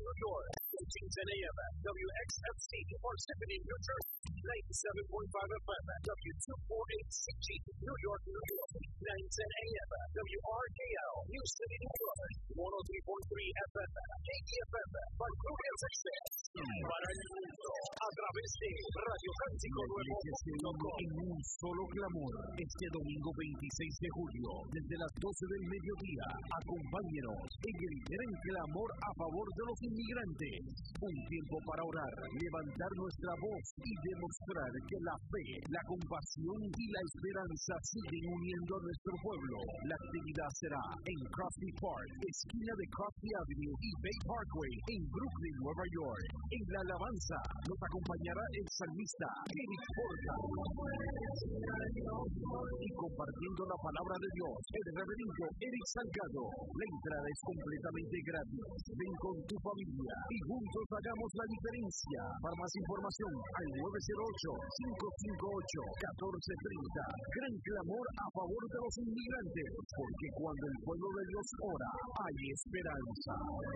New York. 1510 AM at WXFC, Parsippany, New Jersey. 97.5 FM at W248CG, New York, New York. 910 AM at WRKL, New City, New York. 103.3 FM at KDFM, Vancouver, Texas. Para el mundo, a través de Radio Cántico Nuevo. En un solo clamor, este domingo 26 de julio, desde las 12 del mediodía, acompáñenos en el gran clamor a favor de los inmigrantes. Un tiempo para orar, levantar nuestra voz y demostrar que la fe, la compasión y la esperanza siguen uniendo a nuestro pueblo. La actividad será en Crosby Park, esquina de Crosby Avenue y Bay Parkway, en Brooklyn, Nueva York. En la alabanza nos acompañará el salmista Eric Porta. Y compartiendo la palabra de Dios, el reverendo Eric Salgado. La entrada es completamente gratis. Ven con tu familia y juntos hagamos la diferencia. Para más información, al 908-558-1430. Gran clamor a favor de los inmigrantes, porque cuando el pueblo de Dios ora, hay esperanza.